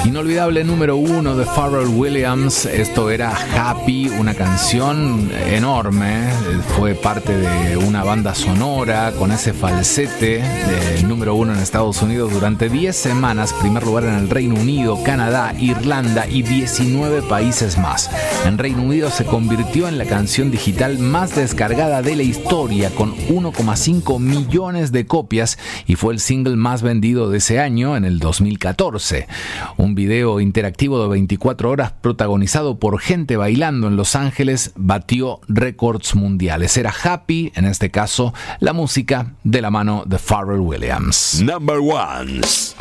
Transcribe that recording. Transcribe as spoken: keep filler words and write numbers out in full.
Inolvidable número uno de Pharrell Williams. Esto era Happy, una canción enorme. Fue parte de una banda sonora con ese falsete de número uno en Estados Unidos durante diez semanas. Primer lugar en el Reino Unido, Canadá, Irlanda y diecinueve países más. En Reino Unido se convirtió en la canción digital más descargada de la historia con uno coma cinco millones de copias y fue el single más vendido de ese año en el dos mil catorce. Un video interactivo de veinticuatro horas protagonizado por gente bailando en Los Ángeles batió récords mundiales. Era Happy, en este caso, la música de la mano de Pharrell Williams. Number Ones.